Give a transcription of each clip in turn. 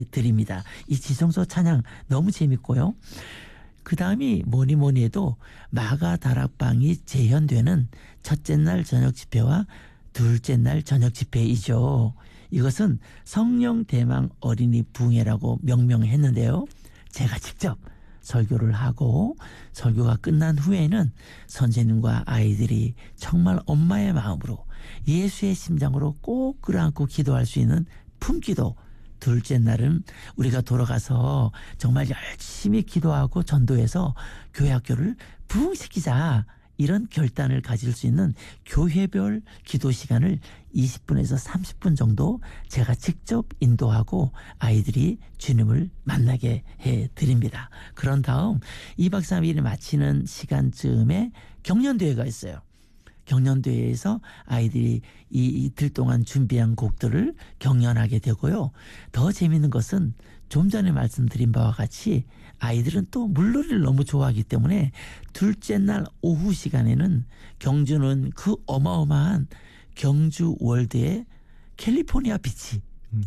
드립니다. 이 지성소 찬양 너무 재밌고요. 그 다음이 뭐니 해도 마가 다락방이 재현되는 첫째 날 저녁 집회와 둘째 날 저녁 집회이죠. 이것은 성령 대망 어린이 부흥회라고 명명했는데요. 제가 직접 설교를 하고 설교가 끝난 후에는 선생님과 아이들이 정말 엄마의 마음으로 예수의 심장으로 꼭 끌어안고 기도할 수 있는 품기도, 둘째 날은 우리가 돌아가서 정말 열심히 기도하고 전도해서 교회 학교를 부흥시키자, 이런 결단을 가질 수 있는 교회별 기도 시간을 20분에서 30분 정도 제가 직접 인도하고 아이들이 주님을 만나게 해드립니다. 그런 다음 2박 3일을 마치는 시간쯤에 경연대회가 있어요. 경연대회에서 아이들이 이 이틀 동안 준비한 곡들을 경연하게 되고요. 더 재미있는 것은 좀 전에 말씀드린 바와 같이 아이들은 또 물놀이를 너무 좋아하기 때문에 둘째 날 오후 시간에는 경주는 그 어마어마한 경주 월드의 캘리포니아 비치.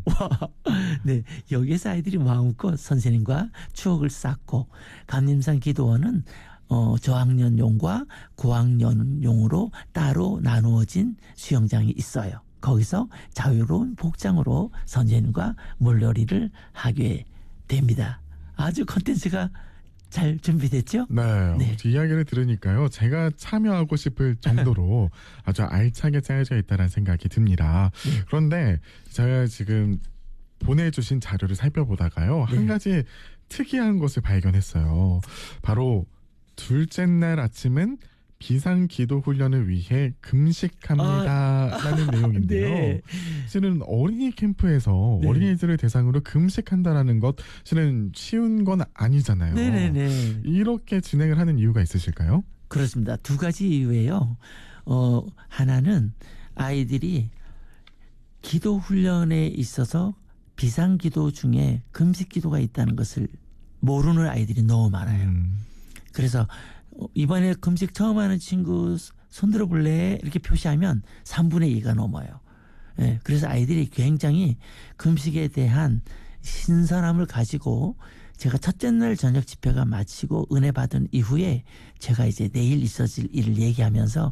네, 여기에서 아이들이 마음껏 선생님과 추억을 쌓고, 감림산 기도원은 저학년용과 고학년용으로 따로 나누어진 수영장이 있어요. 거기서 자유로운 복장으로 선생님과 물놀이를 하게 됩니다. 아주 콘텐츠가 잘 준비됐죠? 네. 네. 이야기를 들으니까요, 제가 참여하고 싶을 정도로 아주 알차게 짜여져 있다는 생각이 듭니다. 네. 그런데 제가 지금 보내주신 자료를 살펴보다가요, 네. 한 가지 특이한 것을 발견했어요. 바로 둘째 날 아침은 비상기도 훈련을 위해 금식합니다 라는 내용인데요. 네. 실은 어린이 캠프에서 네. 어린이들을 대상으로 금식한다라는 것, 실은 쉬운 건 아니잖아요. 네네네. 이렇게 진행을 하는 이유가 있으실까요? 그렇습니다. 두 가지 이유예요. 하나는 아이들이 기도 훈련에 있어서 비상기도 중에 금식기도가 있다는 것을 모르는 아이들이 너무 많아요. 그래서 이번에 금식 처음 하는 친구 손들어 볼래? 이렇게 표시하면 3분의 2가 넘어요. 예, 그래서 아이들이 굉장히 금식에 대한 신선함을 가지고, 제가 첫째 날 저녁 집회가 마치고 은혜 받은 이후에 제가 이제 내일 있어질 일을 얘기하면서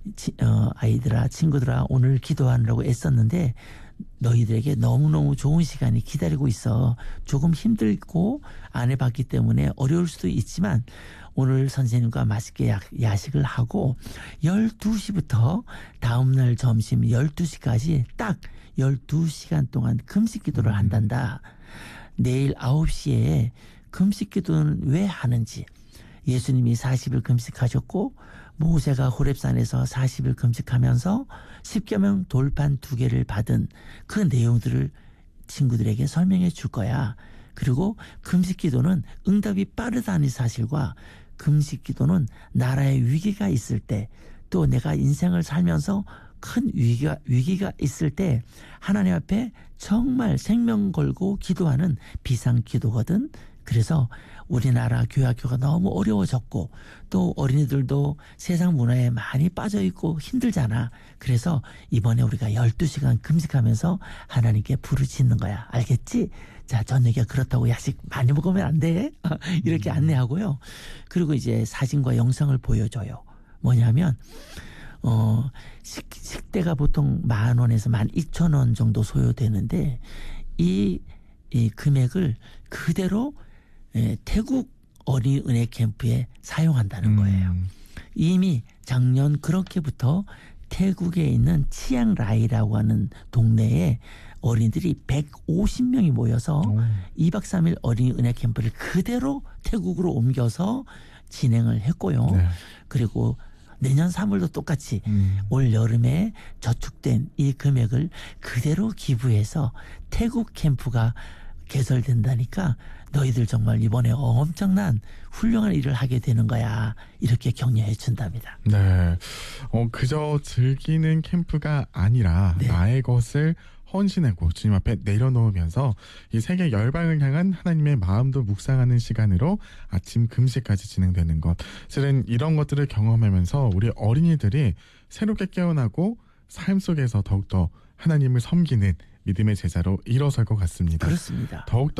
아이들아, 친구들아, 오늘 기도하느라고 애썼는데 너희들에게 너무너무 좋은 시간이 기다리고 있어. 조금 힘들고 안 해봤기 때문에 어려울 수도 있지만 오늘 선생님과 맛있게 야식을 하고 12시부터 다음날 점심 12시까지 딱 12시간 동안 금식 기도를 한단다. 내일 9시에 금식 기도는 왜 하는지, 예수님이 40일 금식하셨고 모세가 호렙산에서 40일 금식하면서 십계명 돌판 2개를 받은 그 내용들을 친구들에게 설명해 줄 거야. 그리고 금식 기도는 응답이 빠르다는 사실과 금식 기도는 나라의 위기가 있을 때, 또 내가 인생을 살면서 큰 위기가 있을 때 하나님 앞에 정말 생명 걸고 기도하는 비상기도거든. 그래서 우리나라 교회학교가 너무 어려워졌고 또 어린이들도 세상 문화에 많이 빠져있고 힘들잖아. 그래서 이번에 우리가 12시간 금식하면서 하나님께 부르짖는 거야. 알겠지? 자, 저녁에 그렇다고 야식 많이 먹으면 안 돼. 이렇게 안내하고요. 그리고 이제 사진과 영상을 보여줘요. 뭐냐면 식대가 보통 10,000원에서 12,000원 정도 소요되는데 이 금액을 그대로 태국 어린이은혜 캠프에 사용한다는 거예요. 이미 작년 그렇게부터 태국에 있는 치앙라이라고 하는 동네에 어린이들이 150명이 모여서 2박 3일 어린이은혜 캠프를 그대로 태국으로 옮겨서 진행을 했고요. 네. 그리고 내년 3월도 똑같이 올 여름에 저축된 이 금액을 그대로 기부해서 태국 캠프가 개설된다니까 너희들 정말 이번에 엄청난 훌륭한 일을 하게 되는 거야. 이렇게 격려해 준답니다. 네. 그저 즐기는 캠프가 아니라 네. 나의 것을 헌신하고 주님 앞에 내려놓으면서 이 세계 열방을 향한 하나님의 마음도 묵상하는 시간으로 아침 금식까지 진행되는 것. 실은 이런 것들을 경험하면서 우리 어린이들이 새롭게 깨어나고 삶 속에서 더욱더 하나님을 섬기는 믿음의 제자로 일어설 것 같습니다. 그렇습니다. 더욱더